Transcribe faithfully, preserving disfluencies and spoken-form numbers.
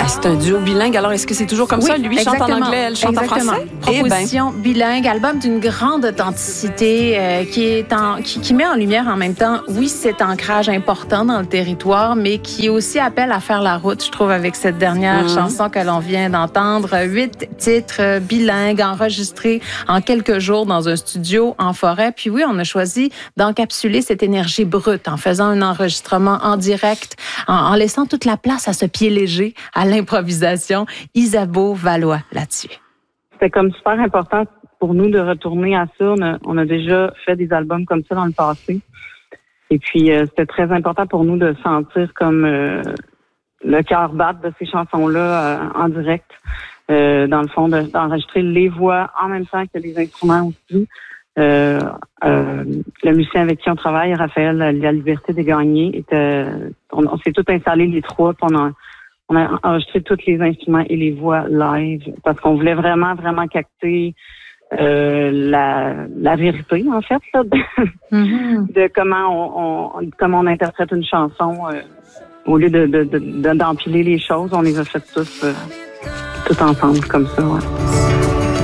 Ah, c'est un duo bilingue. Alors, est-ce que c'est toujours comme oui, ça? Lui chante en anglais, elle chante exactement. en français? Proposition eh ben. bilingue, album d'une grande authenticité euh, qui, est en, qui, qui met en lumière en même temps, oui, cet ancrage important dans le territoire, mais qui aussi appelle à faire la route, je trouve, avec cette dernière mmh. chanson que l'on vient d'entendre. Huit titres bilingues enregistrés en quelques jours dans un studio en forêt. Puis oui, on a choisi d'encapsuler cette énergie brute en faisant un enregistrement en direct, en, en laissant toute la place à ce pied léger, à l'improvisation. Isabeau Valois là-dessus. C'était comme super important pour nous de retourner à ça. On a, on a déjà fait des albums comme ça dans le passé. Et puis, euh, c'était très important pour nous de sentir comme euh, le cœur battre de ces chansons-là euh, en direct. Euh, dans le fond, de, d'enregistrer les voix en même temps que les instruments aussi. Euh, euh, le musicien avec qui on travaille, Raphaël La Liberté des Gagnés, était, on, on s'est tous installés les trois, puis on a, on a enregistré tous les instruments et les voix live, parce qu'on voulait vraiment, vraiment capter euh, la, la vérité, en fait, là, de, mm-hmm. de comment on, on, comment on interprète une chanson. Euh, au lieu de, de, de, d'empiler les choses, on les a faites tous, euh, tous ensemble, comme ça, ouais.